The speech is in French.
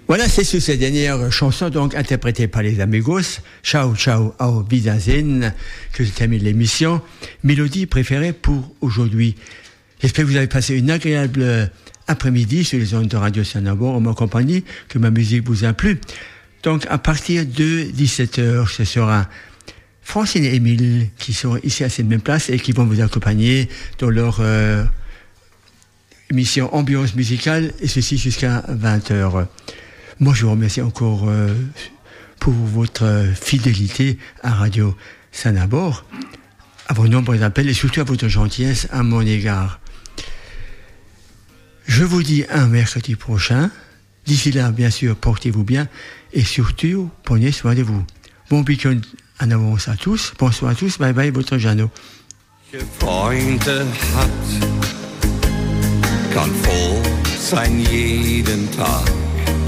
Voilà, c'est sur cette dernière chanson, donc interprétée par les Amigos, Ciao Ciao Auf Wiedersehen, que je termine l'émission. Mélodie préférée pour aujourd'hui. J'espère que vous avez passé une agréable après-midi sur les ondes de Radio Sanabor en ma compagnie, que ma musique vous a plu. Donc, à partir de 17h, ce sera Francine et Émile qui sont ici à cette même place et qui vont vous accompagner dans leur émission Ambiance musicale, et ceci jusqu'à 20h. Moi, je vous remercie encore pour votre fidélité à Radio Sanabor, à vos nombreux appels et surtout à votre gentillesse à mon égard. Je vous dis à mercredi prochain. D'ici là, bien sûr, portez-vous bien et surtout, prenez soin de vous. Bon week-end en avance à tous. Bonsoir à tous. Bye bye, votre Jeannot. Freunde hat, kann froh sein jeden Tag.